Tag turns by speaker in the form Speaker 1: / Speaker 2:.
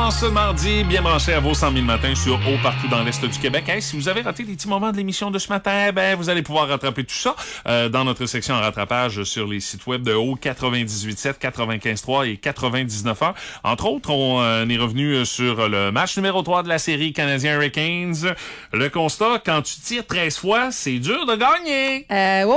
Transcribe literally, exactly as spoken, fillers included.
Speaker 1: en ce mardi, bien branché à vos cent mille matins sur Haut partout dans l'Est du Québec. Hey, si vous avez raté des petits moments de l'émission de ce matin, ben vous allez pouvoir rattraper tout ça euh, dans notre section en rattrapage sur les sites web de Haut quatre-vingt-dix-huit sept, quatre-vingt-quinze trois et quatre-vingt-dix-neuf heures. Entre autres, on euh, est revenu sur le match numéro trois de la série Canadien Hurricanes. Le constat, quand tu tires treize fois, c'est dur de gagner.
Speaker 2: Euh,